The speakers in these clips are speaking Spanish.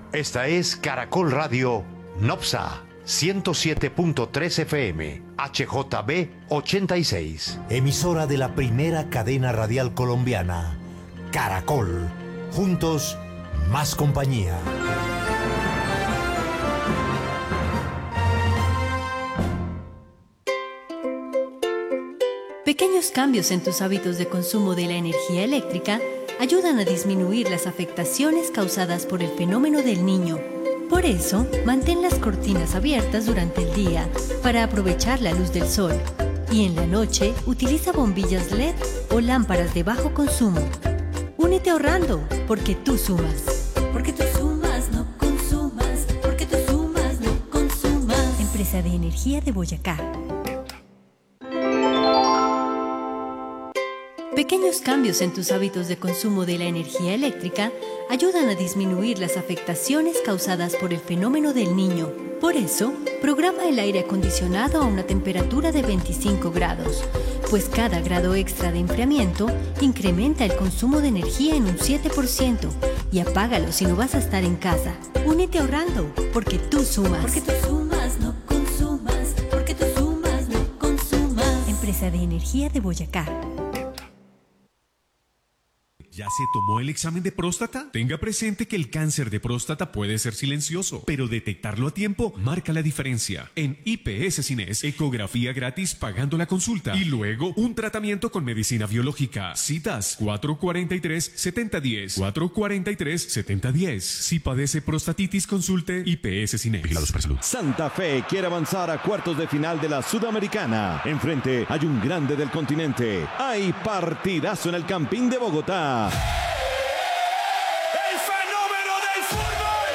Esta es Caracol Radio Nopsa 107.3 FM, HJB 86. Emisora de la primera cadena radial colombiana, Caracol. Juntos, más compañía. Pequeños cambios en tus hábitos de consumo de la energía eléctrica ayudan a disminuir las afectaciones causadas por el fenómeno del Niño. Por eso, mantén las cortinas abiertas durante el día para aprovechar la luz del sol. Y en la noche, utiliza bombillas LED o lámparas de bajo consumo. Únete ahorrando, porque tú sumas. Porque tú sumas, no consumas. Porque tú sumas, no consumas. Empresa de Energía de Boyacá. Pequeños cambios en tus hábitos de consumo de la energía eléctrica ayudan a disminuir las afectaciones causadas por el fenómeno del Niño. Por eso, programa el aire acondicionado a una temperatura de 25 grados, pues cada grado extra de enfriamiento incrementa el consumo de energía en un 7% y apágalo si no vas a estar en casa. Únete ahorrando, porque tú sumas. Porque tú sumas, no consumas. Porque tú sumas, no consumas. Empresa de Energía de Boyacá. ¿Ya se tomó el examen de próstata? Tenga presente que el cáncer de próstata puede ser silencioso, pero detectarlo a tiempo marca la diferencia. En IPS Cines, ecografía gratis pagando la consulta y luego un tratamiento con medicina biológica. Citas 443-7010. 443-7010. Si padece prostatitis, consulte IPS Cines. Vigilados para salud. Santa Fe quiere avanzar a cuartos de final de la Sudamericana. Enfrente hay un grande del continente. Hay partidazo en el Campín de Bogotá. ¡El fenómeno del fútbol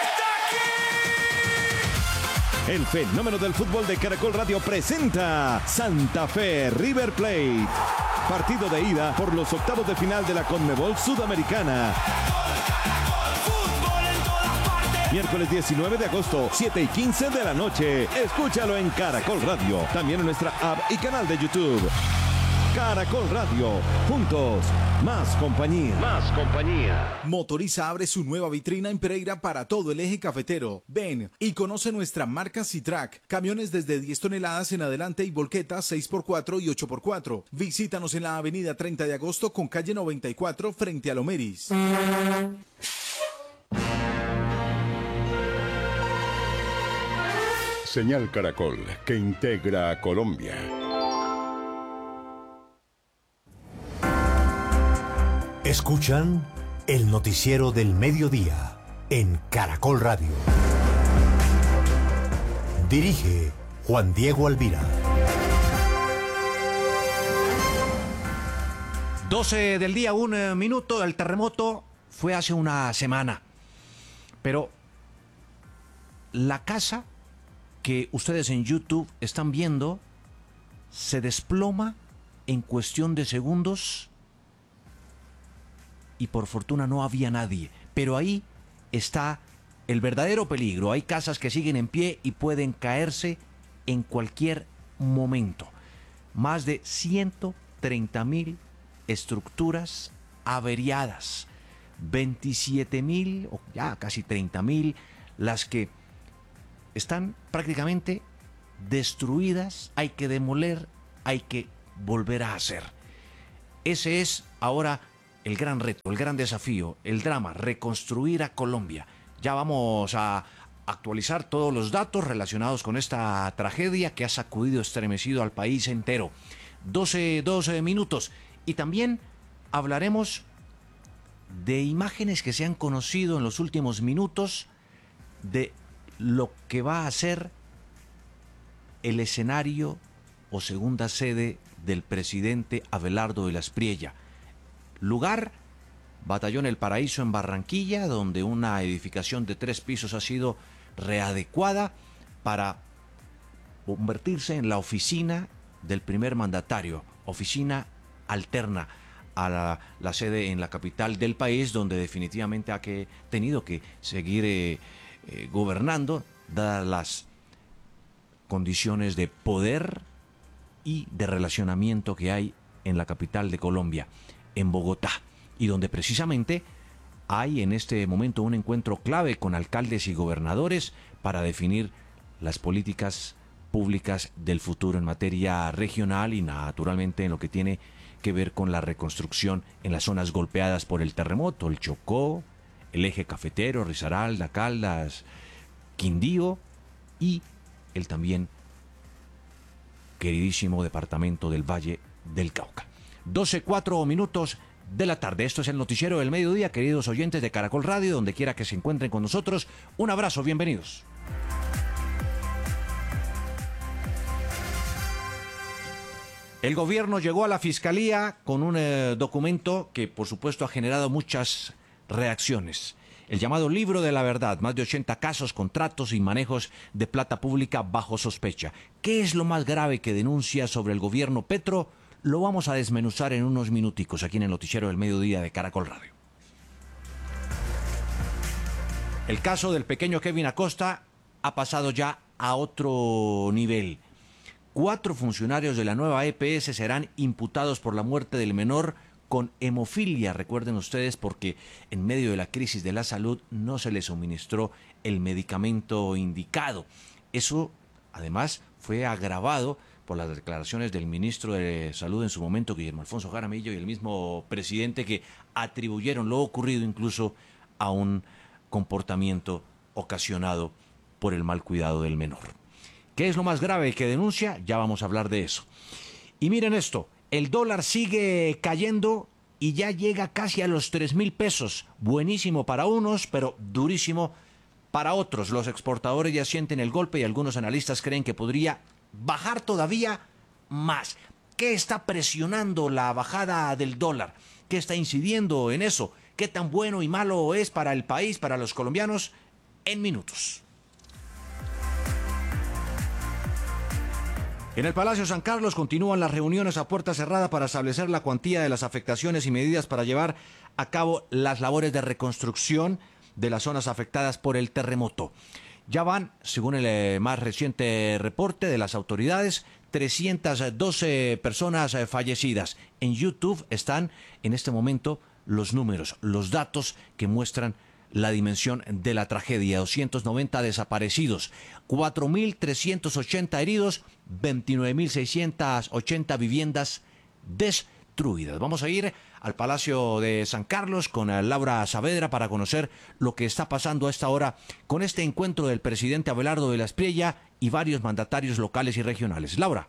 está aquí! El fenómeno del fútbol de Caracol Radio presenta Santa Fe River Plate. Partido de ida por los octavos de final de la Conmebol Sudamericana. Miércoles 19 de agosto, 7:15 de la noche. Escúchalo en Caracol Radio. También en nuestra app y canal de YouTube. Caracol Radio, juntos, más compañía. Más compañía. Motoriza abre su nueva vitrina en Pereira para todo el eje cafetero. Ven y conoce nuestra marca Citrac. Camiones desde 10 toneladas en adelante y volquetas 6x4 y 8x4. Visítanos en la avenida 30 de agosto con calle 94 frente a Lomeris. Señal Caracol, que integra a Colombia. Escuchan el noticiero del mediodía en Caracol Radio. Dirige Juan Diego Alvira. 12 del día, 1 minuto. El terremoto fue hace una semana. Pero la casa que ustedes en YouTube están viendo se desploma en cuestión de segundos. Y por fortuna no había nadie. Pero ahí está el verdadero peligro. Hay casas que siguen en pie y pueden caerse en cualquier momento. Más de 130.000 estructuras averiadas. 27.000 o ya casi 30.000 las que están prácticamente destruidas. Hay que demoler, hay que volver a hacer. Ese es ahora el gran reto, el gran desafío, el drama, reconstruir a Colombia. Ya vamos a actualizar todos los datos relacionados con esta tragedia que ha sacudido, estremecido al país entero. 12 minutos. Y también hablaremos de imágenes que se han conocido en los últimos minutos de lo que va a ser el escenario o segunda sede del presidente Abelardo de la Espriella. Lugar, Batallón El Paraíso en Barranquilla, donde una edificación de 3 pisos ha sido readecuada para convertirse en la oficina del primer mandatario, oficina alterna a la sede en la capital del país, donde definitivamente ha tenido que seguir gobernando, dadas las condiciones de poder y de relacionamiento que hay en la capital de Colombia, en Bogotá, y donde precisamente Hay en este momento un encuentro clave con alcaldes y gobernadores para definir las políticas públicas del futuro en materia regional y naturalmente en lo que tiene que ver con la reconstrucción en las zonas golpeadas por el terremoto, el Chocó, el eje cafetero, Risaralda, Caldas, Quindío y el también queridísimo departamento del Valle del Cauca. 12:04 de la tarde. Esto es el noticiero del mediodía, queridos oyentes de Caracol Radio, donde quiera que se encuentren con nosotros. Un abrazo, bienvenidos. El gobierno llegó a la fiscalía con un documento que por supuesto ha generado muchas reacciones. El llamado Libro de la Verdad, más de 80 casos, contratos y manejos de plata pública bajo sospecha. ¿Qué es lo más grave que denuncia sobre el gobierno Petro? Lo vamos a desmenuzar en unos minuticos aquí en el noticiero del mediodía de Caracol Radio. El caso del pequeño Kevin Acosta ha pasado ya a otro nivel. 4 funcionarios de la nueva EPS serán imputados por la muerte del menor con hemofilia, recuerden ustedes, porque en medio de la crisis de la salud no se le suministró el medicamento indicado. Eso, además, fue agravado por las declaraciones del ministro de Salud en su momento, Guillermo Alfonso Jaramillo, y el mismo presidente, que atribuyeron lo ocurrido incluso a un comportamiento ocasionado por el mal cuidado del menor. ¿Qué es lo más grave que denuncia? Ya vamos a hablar de eso. Y miren esto, el dólar sigue cayendo y ya llega casi a los 3.000 pesos. Buenísimo para unos, pero durísimo para otros. Los exportadores ya sienten el golpe y algunos analistas creen que podría bajar todavía más. ¿Qué está presionando la bajada del dólar? ¿Qué está incidiendo en eso? ¿Qué tan bueno y malo es para el país, para los colombianos? En minutos. En el Palacio San Carlos continúan las reuniones a puerta cerrada para establecer la cuantía de las afectaciones y medidas para llevar a cabo las labores de reconstrucción de las zonas afectadas por el terremoto. Ya van, según el más reciente reporte de las autoridades, 312 personas fallecidas. En YouTube están en este momento los números, los datos que muestran la dimensión de la tragedia. 290 desaparecidos, 4.380 heridos, 29.680 viviendas destruidas. Vamos a ir al Palacio de San Carlos con Laura Saavedra para conocer lo que está pasando a esta hora con este encuentro del presidente Abelardo de la Espriella y varios mandatarios locales y regionales. Laura.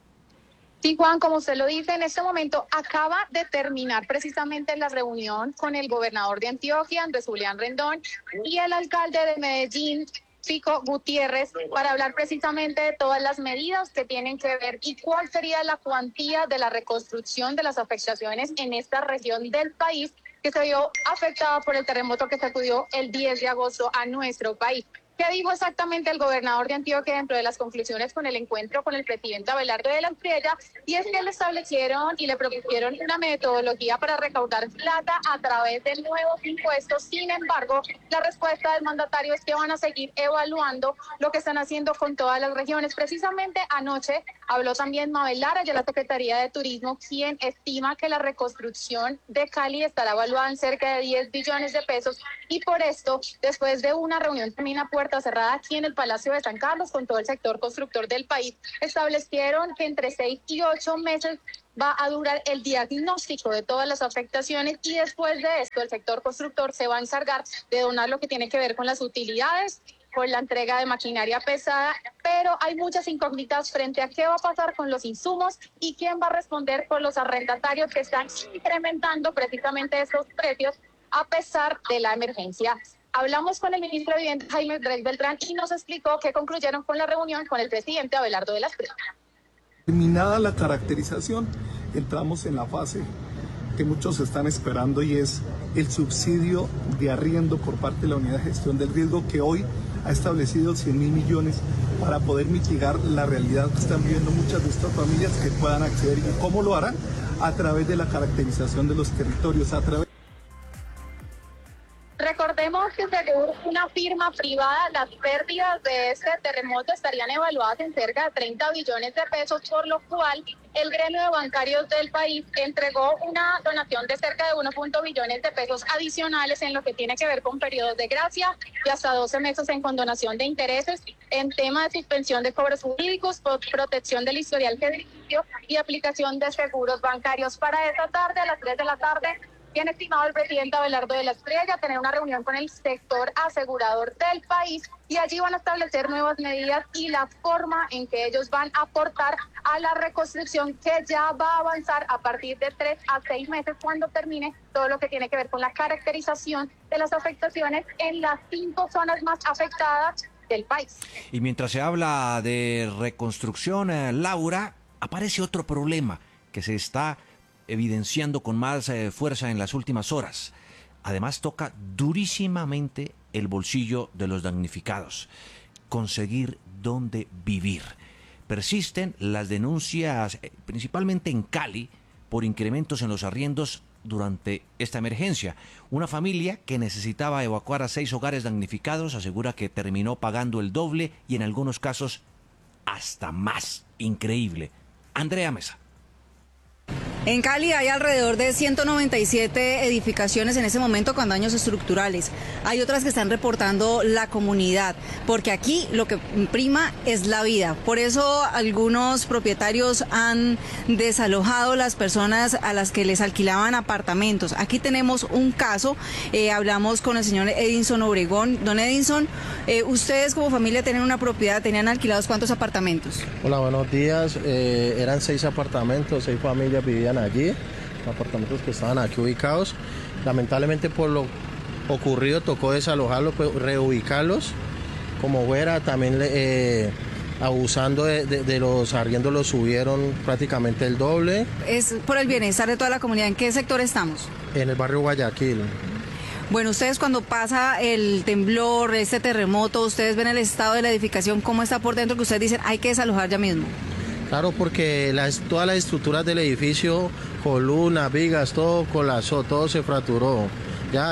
Sí, Juan, como usted lo dice, en este momento acaba de terminar precisamente la reunión con el gobernador de Antioquia, Andrés Julián Rendón, y el alcalde de Medellín, Fico Gutiérrez, para hablar precisamente de todas las medidas que tienen que ver y cuál sería la cuantía de la reconstrucción de las afectaciones en esta región del país que se vio afectada por el terremoto que sacudió el 10 de agosto a nuestro país. ¿Qué dijo exactamente el gobernador de Antioquia dentro de las conclusiones con el encuentro con el presidente Abelardo de la Espriella? Y es que le establecieron y le propusieron una metodología para recaudar plata a través de nuevos impuestos. Sin embargo, la respuesta del mandatario es que van a seguir evaluando lo que están haciendo con todas las regiones. Precisamente anoche habló también Mabel Lara de la Secretaría de Turismo, quien estima que la reconstrucción de Cali estará evaluada en cerca de 10 billones de pesos. Y por esto, después de una reunión también a puerta cerrada aquí en el Palacio de San Carlos con todo el sector constructor del país, establecieron que entre 6 y 8 meses va a durar el diagnóstico de todas las afectaciones y después de esto el sector constructor se va a encargar de donar lo que tiene que ver con las utilidades, con la entrega de maquinaria pesada, pero hay muchas incógnitas frente a qué va a pasar con los insumos y quién va a responder por los arrendatarios que están incrementando precisamente esos precios a pesar de la emergencia. Hablamos con el ministro de Vivienda, Jaime Beltrán, y nos explicó qué concluyeron con la reunión con el presidente Abelardo de la Espriella. Terminada la caracterización, entramos en la fase que muchos están esperando y es el subsidio de arriendo por parte de la Unidad de Gestión del Riesgo, que hoy ha establecido 100.000 millones para poder mitigar la realidad que están viviendo muchas de estas familias, que puedan acceder. ¿Y cómo lo harán? A través de la caracterización de los territorios, a través... Recordemos que según una firma privada, las pérdidas de este terremoto estarían evaluadas en cerca de 30 billones de pesos, por lo cual el gremio de bancarios del país entregó una donación de cerca de 1.1 billones de pesos adicionales en lo que tiene que ver con periodos de gracia y hasta 12 meses en condonación de intereses, en tema de suspensión de cobros jurídicos, protección del historial crediticio y aplicación de seguros bancarios. Para esta tarde, a las 3 de la tarde, tiene estimado el presidente Abelardo de la Espriella tener una reunión con el sector asegurador del país y allí van a establecer nuevas medidas y la forma en que ellos van a aportar a la reconstrucción, que ya va a avanzar a partir de 3 a 6 meses cuando termine todo lo que tiene que ver con la caracterización de las afectaciones en las 5 zonas más afectadas del país. Y mientras se habla de reconstrucción, Laura, aparece otro problema que se está evidenciando con más fuerza en las últimas horas. Además, toca durísimamente el bolsillo de los damnificados. Conseguir dónde vivir. Persisten las denuncias, principalmente en Cali, por incrementos en los arriendos durante esta emergencia. Una familia que necesitaba evacuar a 6 hogares damnificados asegura que terminó pagando el doble y en algunos casos hasta más. Increíble. Andrea Mesa. En Cali hay alrededor de 197 edificaciones en ese momento con daños estructurales. Hay otras que están reportando la comunidad, porque aquí lo que prima es la vida. Por eso algunos propietarios han desalojado las personas a las que les alquilaban apartamentos. Aquí tenemos un caso, hablamos con el señor Edinson Obregón. Don Edinson, ustedes como familia tienen una propiedad, ¿tenían alquilados cuántos apartamentos? Hola, buenos días. Eran 6 apartamentos, 6 familias vivían allí, apartamentos que estaban aquí ubicados. Lamentablemente por lo ocurrido tocó desalojarlos, pues, reubicarlos como fuera. También abusando de los arriendos, los subieron prácticamente el doble. Es por el bienestar de toda la comunidad. ¿En qué sector estamos? En el barrio Guayaquil. Bueno, ustedes cuando pasa el temblor, este terremoto, ustedes ven el estado de la edificación, cómo está por dentro, que ustedes dicen hay que desalojar ya mismo. Claro, porque todas las estructuras del edificio, columnas, vigas, todo colapsó, todo se fracturó. Ya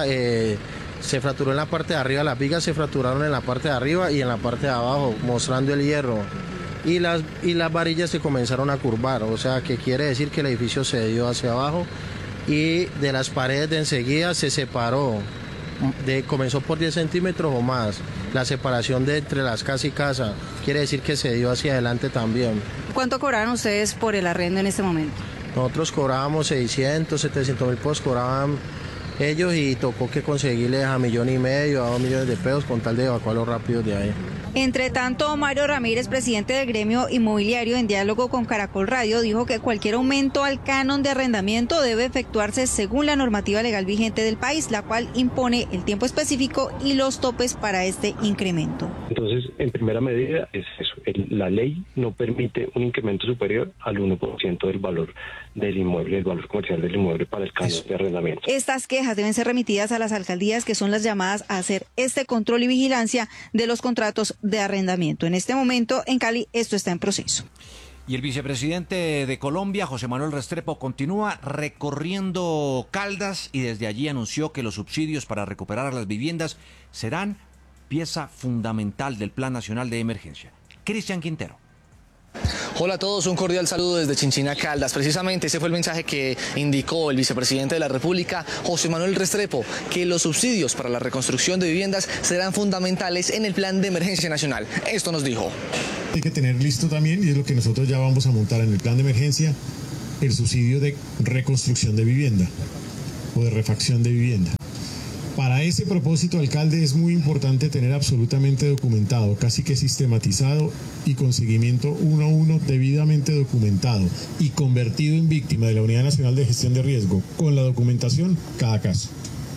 se fracturó en la parte de arriba, las vigas se fracturaron en la parte de arriba y en la parte de abajo, mostrando el hierro. Y las varillas se comenzaron a curvar, o sea, que quiere decir que el edificio se dio hacia abajo y de las paredes de enseguida se separó. Comenzó por 10 centímetros o más. La separación de entre las casas y casa quiere decir que se dio hacia adelante también. ¿Cuánto cobraron ustedes por el arrendo en este momento? Nosotros cobrábamos 600, 700 mil pesos cobraban ellos y tocó que conseguirles a 1,5 millones, a 2 millones de pesos con tal de evacuarlos rápido de ahí. Entre tanto, Mario Ramírez, presidente del gremio inmobiliario, en diálogo con Caracol Radio, dijo que cualquier aumento al canon de arrendamiento debe efectuarse según la normativa legal vigente del país, la cual impone el tiempo específico y los topes para este incremento. Entonces, en primera medida es eso, la ley no permite un incremento superior al 1% del valor del inmueble, el valor comercial del inmueble para el canon de arrendamiento. Estas quejas deben ser remitidas a las alcaldías, que son las llamadas a hacer este control y vigilancia de los contratos de arrendamiento. En este momento, en Cali, esto está en proceso. Y el vicepresidente de Colombia, José Manuel Restrepo, continúa recorriendo Caldas y desde allí anunció que los subsidios para recuperar las viviendas serán pieza fundamental del Plan Nacional de Emergencia. Cristian Quintero. Hola a todos, un cordial saludo desde Chinchina, Caldas. Precisamente ese fue el mensaje que indicó el vicepresidente de la República, José Manuel Restrepo, que los subsidios para la reconstrucción de viviendas serán fundamentales en el Plan de Emergencia Nacional. Esto nos dijo. Hay que tener listo también, y es lo que nosotros ya vamos a montar en el Plan de Emergencia, el subsidio de reconstrucción de vivienda o de refacción de vivienda. Para ese propósito, alcalde, es muy importante tener absolutamente documentado, casi que sistematizado y con seguimiento 1 a 1 debidamente documentado y convertido en víctima de la Unidad Nacional de Gestión de Riesgo, con la documentación, cada caso.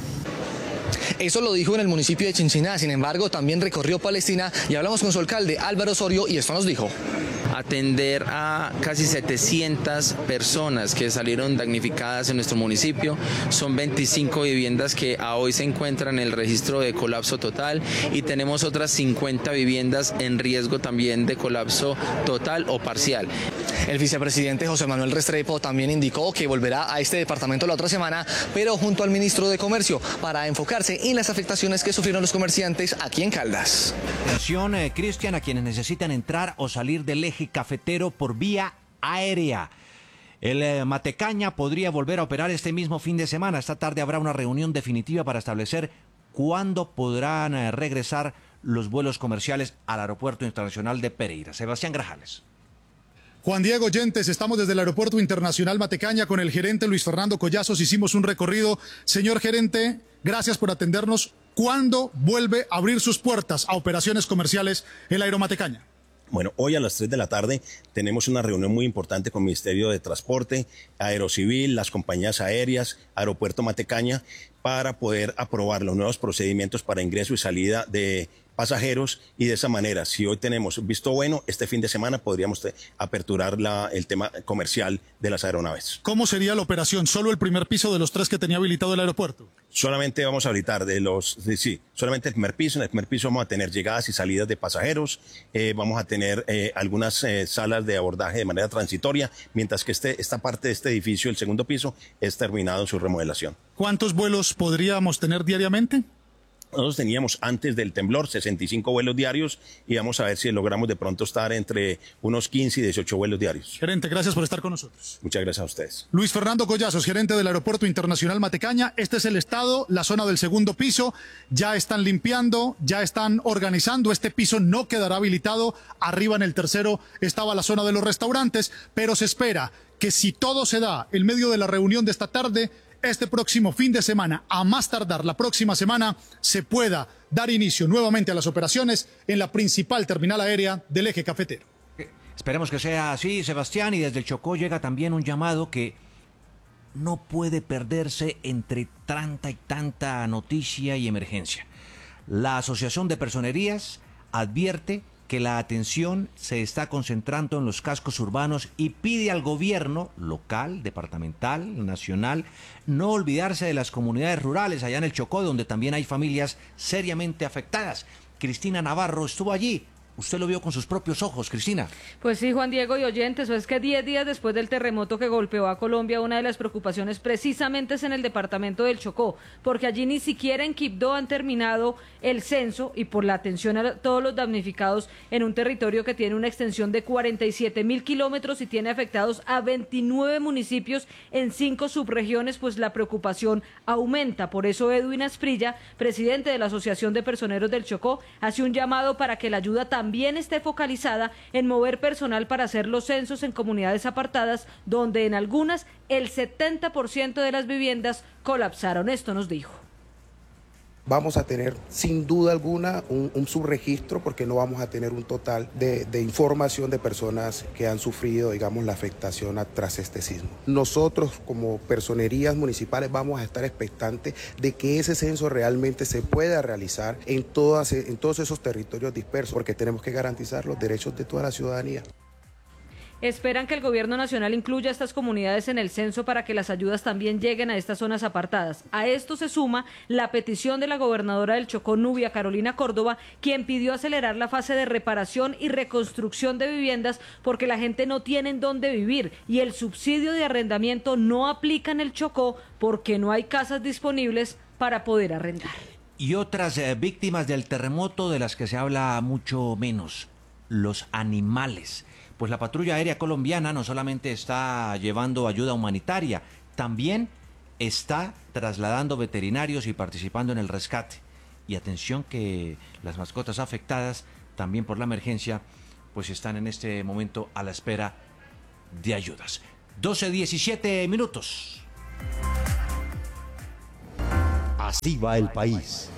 Eso lo dijo en el municipio de Chinchiná, sin embargo, también recorrió Palestina y hablamos con su alcalde, Álvaro Osorio, y esto nos dijo. Atender a casi 700 personas que salieron damnificadas en nuestro municipio. Son 25 viviendas que a hoy se encuentran en el registro de colapso total y tenemos otras 50 viviendas en riesgo también de colapso total o parcial. El vicepresidente José Manuel Restrepo también indicó que volverá a este departamento la otra semana, pero junto al ministro de Comercio, para enfocarse en las afectaciones que sufrieron los comerciantes aquí en Caldas. Atención, Cristian, a quienes necesitan entrar o salir del eje cafetero por vía aérea. El Matecaña podría volver a operar este mismo fin de semana. Esta tarde habrá una reunión definitiva para establecer cuándo podrán regresar los vuelos comerciales al Aeropuerto Internacional de Pereira. Sebastián Grajales. Juan Diego Oyentes, estamos desde el Aeropuerto Internacional Matecaña con el gerente Luis Fernando Collazos. Hicimos un recorrido. Señor gerente, gracias por atendernos. ¿Cuándo vuelve a abrir sus puertas a operaciones comerciales el Aeromatecaña? Bueno, hoy a las 3 de la tarde tenemos una reunión muy importante con el Ministerio de Transporte, Aerocivil, las compañías aéreas, Aeropuerto Matecaña, para poder aprobar los nuevos procedimientos para ingreso y salida de pasajeros, y de esa manera, si hoy tenemos visto bueno, este fin de semana podríamos aperturar el tema comercial de las aeronaves. ¿Cómo sería la operación? ¿Solo el primer piso de los 3 que tenía habilitado el aeropuerto? Solamente vamos a habilitar solamente el primer piso. En el primer piso vamos a tener llegadas y salidas de pasajeros, vamos a tener algunas salas de abordaje de manera transitoria, mientras que esta parte de este edificio, el segundo piso, es terminado en su remodelación. ¿Cuántos vuelos podríamos tener diariamente? Nosotros teníamos antes del temblor 65 vuelos diarios y vamos a ver si logramos de pronto estar entre unos 15 y 18 vuelos diarios. Gerente, gracias por estar con nosotros. Muchas gracias a ustedes. Luis Fernando Collazos, gerente del Aeropuerto Internacional Matecaña. Este es el estado, la zona del segundo piso. Ya están limpiando, ya están organizando. Este piso no quedará habilitado. Arriba en el tercero estaba la zona de los restaurantes, pero se espera que si todo se da en medio de la reunión de esta tarde, este próximo fin de semana, a más tardar la próxima semana, se pueda dar inicio nuevamente a las operaciones en la principal terminal aérea del eje cafetero. Esperemos que sea así, Sebastián, y desde el Chocó llega también un llamado que no puede perderse entre tanta y tanta noticia y emergencia. La Asociación de Personerías advierte que la atención se está concentrando en los cascos urbanos y pide al gobierno local, departamental, nacional, no olvidarse de las comunidades rurales allá en el Chocó, donde también hay familias seriamente afectadas. Cristina Navarro estuvo allí. Usted lo vio con sus propios ojos, Cristina. Pues sí, Juan Diego y oyentes, es que 10 días después del terremoto que golpeó a Colombia, una de las preocupaciones precisamente es en el departamento del Chocó, porque allí ni siquiera en Quibdó han terminado el censo y por la atención a todos los damnificados en un territorio que tiene una extensión de 47.000 kilómetros y tiene afectados a 29 municipios en 5 subregiones, pues la preocupación aumenta. Por eso Edwin Asprilla, presidente de la Asociación de Personeros del Chocó, hace un llamado para que la ayuda también esté focalizada en mover personal para hacer los censos en comunidades apartadas, donde en algunas el 70% de las viviendas colapsaron. Esto nos dijo. Vamos a tener sin duda alguna un subregistro, porque no vamos a tener un total de información de personas que han sufrido, digamos, la afectación tras este sismo. Nosotros como personerías municipales vamos a estar expectantes de que ese censo realmente se pueda realizar en todos esos territorios dispersos, porque tenemos que garantizar los derechos de toda la ciudadanía. Esperan que el gobierno nacional incluya a estas comunidades en el censo para que las ayudas también lleguen a estas zonas apartadas. A esto se suma la petición de la gobernadora del Chocó, Nubia Carolina Córdoba, quien pidió acelerar la fase de reparación y reconstrucción de viviendas porque la gente no tiene en dónde vivir y el subsidio de arrendamiento no aplica en el Chocó porque no hay casas disponibles para poder arrendar. Y otras víctimas del terremoto de las que se habla mucho menos, los animales. Pues la patrulla aérea colombiana no solamente está llevando ayuda humanitaria, también está trasladando veterinarios y participando en el rescate. Y atención que las mascotas afectadas, también por la emergencia, pues están en este momento a la espera de ayudas. 12:17 minutos. Así va el país.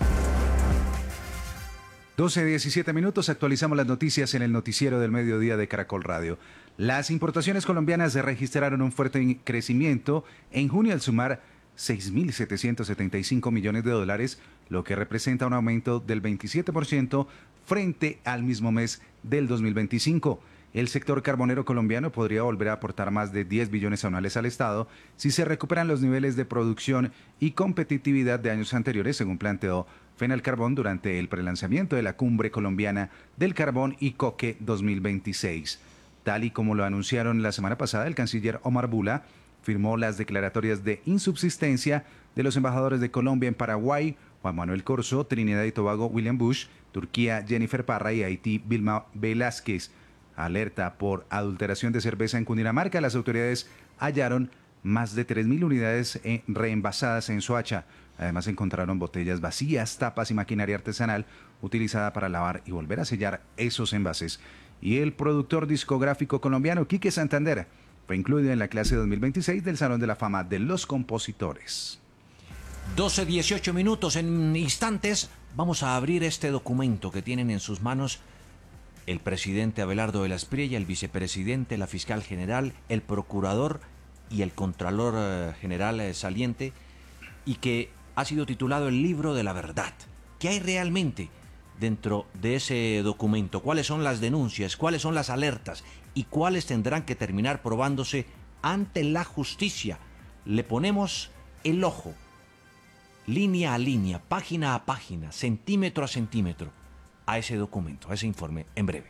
12:17 minutos, actualizamos las noticias en el noticiero del mediodía de Caracol Radio. Las importaciones colombianas registraron un fuerte crecimiento en junio al sumar 6.775 millones de dólares, lo que representa un aumento del 27% frente al mismo mes del 2025. El sector carbonero colombiano podría volver a aportar más de 10 billones anuales al Estado si se recuperan los niveles de producción y competitividad de años anteriores, según planteó Fenalcarbón durante el prelanzamiento de la Cumbre Colombiana del Carbón y Coque 2026. Tal y como lo anunciaron la semana pasada, el canciller Omar Bula firmó las declaratorias de insubsistencia de los embajadores de Colombia en Paraguay, Juan Manuel Corso, Trinidad y Tobago, William Bush, Turquía, Jennifer Parra y Haití, Vilma Velázquez. Alerta por adulteración de cerveza en Cundinamarca. Las autoridades hallaron más de 3.000 unidades reenvasadas en Soacha. Además encontraron botellas vacías, tapas y maquinaria artesanal utilizada para lavar y volver a sellar esos envases. Y el productor discográfico colombiano Quique Santander fue incluido en la clase 2026 del Salón de la Fama de los Compositores. 12:18 minutos. En instantes vamos a abrir este documento que tienen en sus manos el presidente Abelardo de la Espriella, el vicepresidente, la fiscal general, el procurador y el contralor general saliente, y que ha sido titulado El Libro de la Verdad. ¿Qué hay realmente dentro de ese documento? ¿Cuáles son las denuncias? ¿Cuáles son las alertas? ¿Y cuáles tendrán que terminar probándose ante la justicia? Le ponemos el ojo, línea a línea, página a página, centímetro a centímetro, a ese documento, a ese informe, en breve.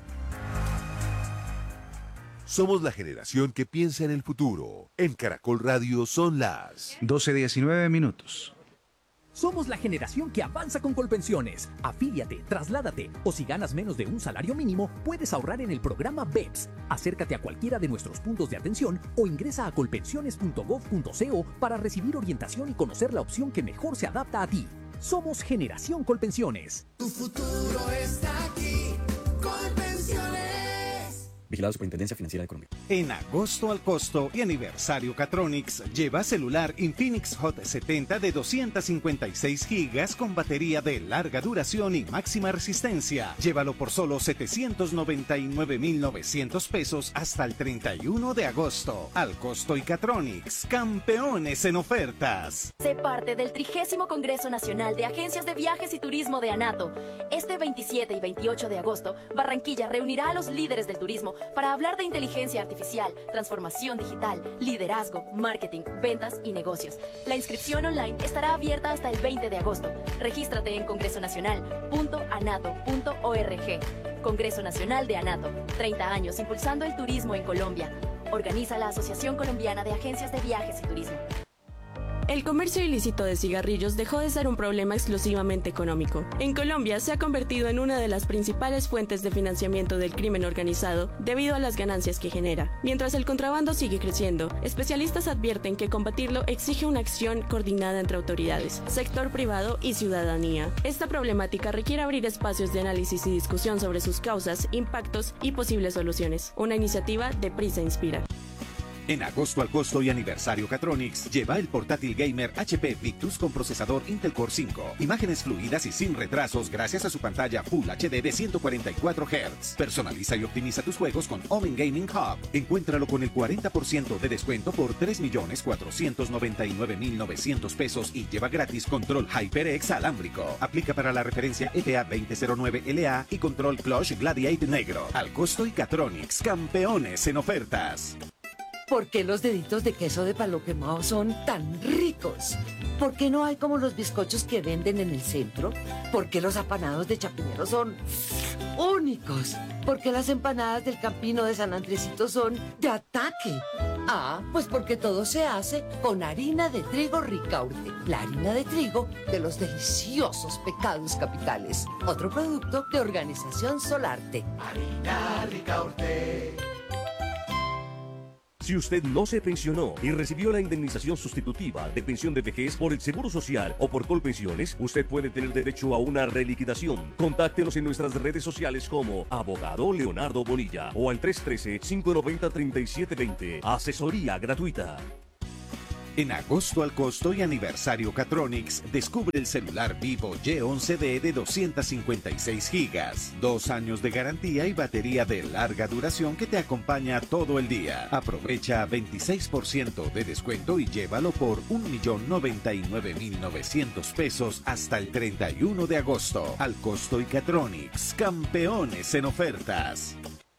Somos la generación que piensa en el futuro. En Caracol Radio son las 12:19 minutos. Somos la generación que avanza con Colpensiones. Afíliate, trasládate o si ganas menos de un salario mínimo, puedes ahorrar en el programa BEPS. Acércate a cualquiera de nuestros puntos de atención o ingresa a colpensiones.gov.co para recibir orientación y conocer la opción que mejor se adapta a ti. Somos Generación Colpensiones. Tu futuro está aquí. Colpensiones. Vigilado Superintendencia Financiera de Colombia. En agosto al costo y aniversario Catronics, lleva celular Infinix Hot 70 de 256 gigas con batería de larga duración y máxima resistencia. Llévalo por solo 799,900 pesos hasta el 31 de agosto. Al costo y Catronics, campeones en ofertas. Sé parte del 30º Congreso Nacional de Agencias de Viajes y Turismo de ANATO. Este 27 y 28 de agosto, Barranquilla reunirá a los líderes del turismo para hablar de inteligencia artificial, transformación digital, liderazgo, marketing, ventas y negocios. La inscripción online estará abierta hasta el 20 de agosto. Regístrate en congresonacional.anato.org. Congreso Nacional de ANATO. 30 años impulsando el turismo en Colombia. Organiza la Asociación Colombiana de Agencias de Viajes y Turismo. El comercio ilícito de cigarrillos dejó de ser un problema exclusivamente económico. En Colombia se ha convertido en una de las principales fuentes de financiamiento del crimen organizado debido a las ganancias que genera. Mientras el contrabando sigue creciendo, especialistas advierten que combatirlo exige una acción coordinada entre autoridades, sector privado y ciudadanía. Esta problemática requiere abrir espacios de análisis y discusión sobre sus causas, impactos y posibles soluciones. Una iniciativa de Prisa Inspira. En agosto al costo y aniversario Catronics, lleva el portátil gamer HP Victus con procesador Intel Core 5. Imágenes fluidas y sin retrasos gracias a su pantalla Full HD de 144 Hz. Personaliza y optimiza tus juegos con Omen Gaming Hub. Encuéntralo con el 40% de descuento por 3.499,900 pesos y lleva gratis control HyperX alámbrico. Aplica para la referencia ETA 2009LA y control Clutch Gladiator negro. Al costo y Catronics, campeones en ofertas. ¿Por qué los deditos de queso de palo quemado son tan ricos? ¿Por qué no hay como los bizcochos que venden en el centro? ¿Por qué los apanados de Chapinero son únicos? ¿Por qué las empanadas del Campino de San Andresito son de ataque? Ah, pues porque todo se hace con harina de trigo Ricaurte, la harina de trigo de los deliciosos Pecados Capitales. Otro producto de Organización Solarte. Harina Ricaurte. Si usted no se pensionó y recibió la indemnización sustitutiva de pensión de vejez por el Seguro Social o por Colpensiones, usted puede tener derecho a una reliquidación. Contáctenos en nuestras redes sociales como Abogado Leonardo Bonilla o al 313-590-3720. Asesoría gratuita. En agosto al costo y aniversario Catronics, descubre el celular Vivo Y11D de 256 gigas, 2 años de garantía y batería de larga duración que te acompaña todo el día. Aprovecha 26% de descuento y llévalo por 1.099.900 pesos hasta el 31 de agosto. Al costo y Catronics, campeones en ofertas.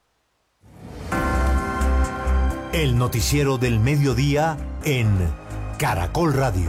El noticiero del mediodía en Caracol Radio.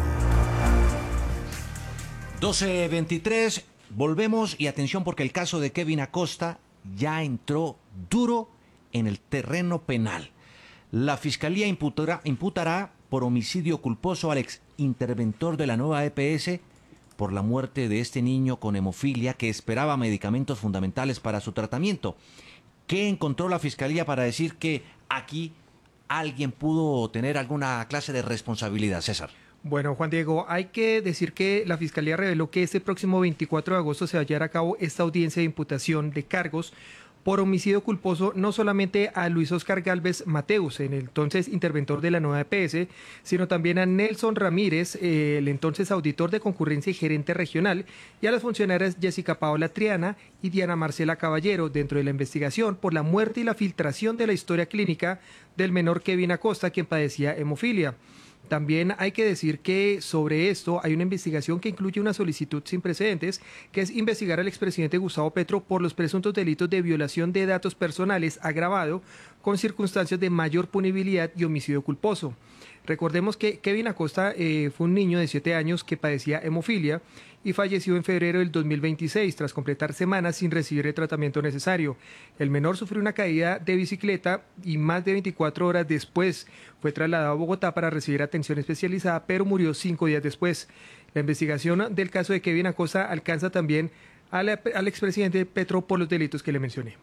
12:23, volvemos y atención porque el caso de Kevin Acosta ya entró duro en el terreno penal. La Fiscalía imputará por homicidio culposo al ex interventor de la nueva EPS por la muerte de este niño con hemofilia que esperaba medicamentos fundamentales para su tratamiento. ¿Qué encontró la Fiscalía para decir que aquí alguien pudo tener alguna clase de responsabilidad, César? Bueno, Juan Diego, hay que decir que la Fiscalía reveló que este próximo 24 de agosto se va a llevar a cabo esta audiencia de imputación de cargos por homicidio culposo no solamente a Luis Oscar Gálvez Mateus, el entonces interventor de la nueva EPS, sino también a Nelson Ramírez, el entonces auditor de concurrencia y gerente regional, y a las funcionarias Jessica Paola Triana y Diana Marcela Caballero dentro de la investigación por la muerte y la filtración de la historia clínica del menor Kevin Acosta, quien padecía hemofilia. También hay que decir que sobre esto hay una investigación que incluye una solicitud sin precedentes, que es investigar al expresidente Gustavo Petro por los presuntos delitos de violación de datos personales agravado con circunstancias de mayor punibilidad y homicidio culposo. Recordemos que Kevin Acosta fue un niño de 7 años que padecía hemofilia y falleció en febrero del 2026 tras completar semanas sin recibir el tratamiento necesario. El menor sufrió una caída de bicicleta y más de 24 horas después fue trasladado a Bogotá para recibir atención especializada, pero murió 5 días después. La investigación del caso de Kevin Acosta alcanza también al expresidente Petro por los delitos que le mencioné.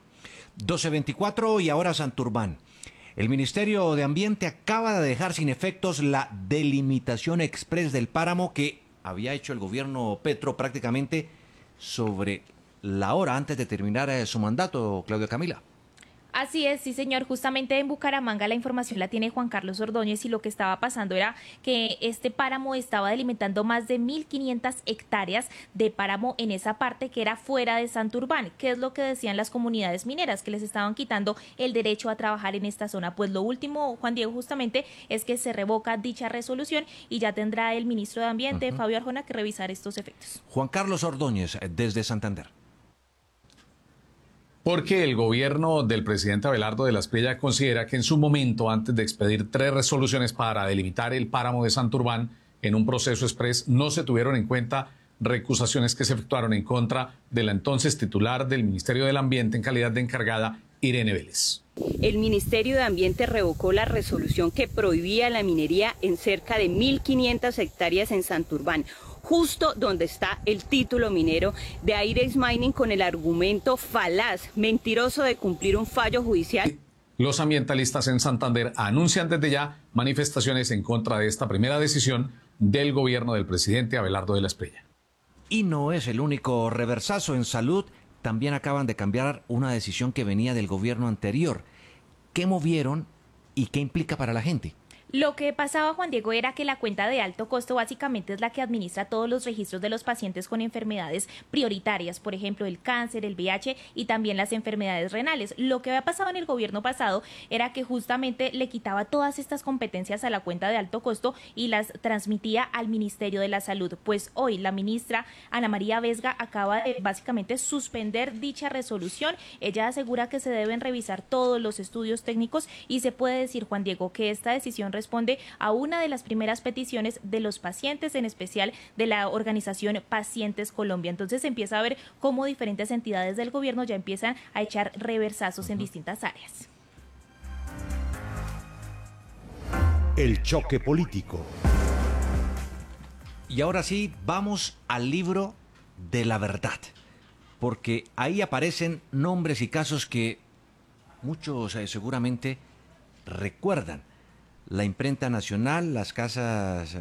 12:24 y ahora Santurbán. El Ministerio de Ambiente acaba de dejar sin efectos la delimitación express del páramo que había hecho el gobierno Petro prácticamente sobre la hora antes de terminar su mandato, Claudia Camila. Así es, sí señor, justamente en Bucaramanga la información la tiene Juan Carlos Ordóñez y lo que estaba pasando era que este páramo estaba delimitando más de 1.500 hectáreas de páramo en esa parte que era fuera de Santurbán. ¿Qué es lo que decían las comunidades mineras? Que les estaban quitando el derecho a trabajar en esta zona. Pues lo último, Juan Diego, justamente es que se revoca dicha resolución y ya tendrá el ministro de Ambiente, Fabio Arjona, que revisar estos efectos. Juan Carlos Ordóñez, desde Santander. Porque el gobierno del presidente Abelardo de la Espriella considera que en su momento, antes de expedir 3 resoluciones para delimitar el páramo de Santurbán en un proceso express, no se tuvieron en cuenta recusaciones que se efectuaron en contra de la entonces titular del Ministerio del Ambiente en calidad de encargada, Irene Vélez. El Ministerio de Ambiente revocó la resolución que prohibía la minería en cerca de 1.500 hectáreas en Santurbán, justo donde está el título minero de Aires Mining, con el argumento falaz, mentiroso de cumplir un fallo judicial. Los ambientalistas en Santander anuncian desde ya manifestaciones en contra de esta primera decisión del gobierno del presidente Abelardo de la Espriella. Y no es el único reversazo en salud. También acaban de cambiar una decisión que venía del gobierno anterior. ¿Qué movieron y qué implica para la gente? Lo que pasaba, Juan Diego, era que la cuenta de alto costo básicamente es la que administra todos los registros de los pacientes con enfermedades prioritarias, por ejemplo, el cáncer, el VIH y también las enfermedades renales. Lo que había pasado en el gobierno pasado era que justamente le quitaba todas estas competencias a la cuenta de alto costo y las transmitía al Ministerio de la Salud. Pues hoy la ministra Ana María Vesga acaba de básicamente suspender dicha resolución. Ella asegura que se deben revisar todos los estudios técnicos y se puede decir, Juan Diego, que esta decisión responde a una de las primeras peticiones de los pacientes, en especial de la organización Pacientes Colombia. Entonces se empieza a ver cómo diferentes entidades del gobierno ya empiezan a echar reversazos en distintas áreas. El choque político. Y ahora sí, vamos al libro de la verdad, porque ahí aparecen nombres y casos que muchos seguramente recuerdan. La imprenta nacional, las casas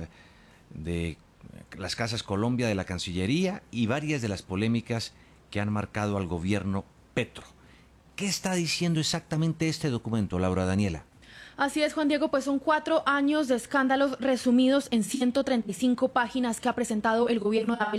Colombia de la Cancillería y varias de las polémicas que han marcado al gobierno Petro. ¿Qué está diciendo exactamente este documento, Laura Daniela? Así es, Juan Diego, pues son 4 años de escándalos resumidos en 135 páginas que ha presentado el gobierno de